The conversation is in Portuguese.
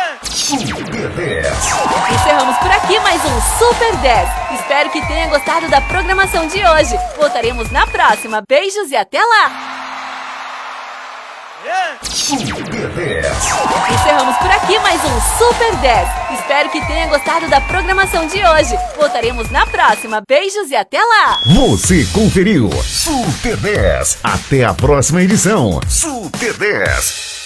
Super 10. Encerramos por aqui mais um Super 10. Espero que tenha gostado da programação de hoje. Voltaremos na próxima. Beijos e até lá! Super 10. Encerramos por aqui mais um Super 10. Espero que tenha gostado da programação de hoje. Voltaremos na próxima. Beijos e até lá! Você conferiu Super 10. Até a próxima edição. Super 10.